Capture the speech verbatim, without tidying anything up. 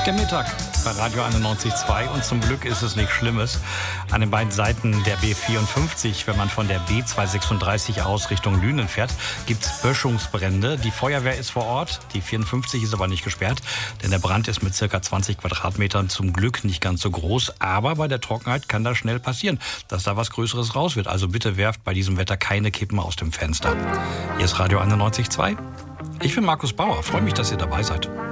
der Mittag bei Radio einundneunzig Komma zwei und zum Glück ist es nichts Schlimmes. An den beiden Seiten der B vierundfünfzig, wenn man von der B zweihundertsechsunddreißig aus Richtung Lünen fährt, gibt es Böschungsbrände. Die Feuerwehr ist vor Ort, die vierundfünfzig ist aber nicht gesperrt, denn der Brand ist mit circa zwanzig Quadratmetern zum Glück nicht ganz so groß. Aber bei der Trockenheit kann das schnell passieren, dass da was Größeres raus wird. Also bitte werft bei diesem Wetter keine Kippen aus dem Fenster. Hier ist Radio einundneunzig Komma zwei. Ich bin Markus Bauer, freue mich, dass ihr dabei seid.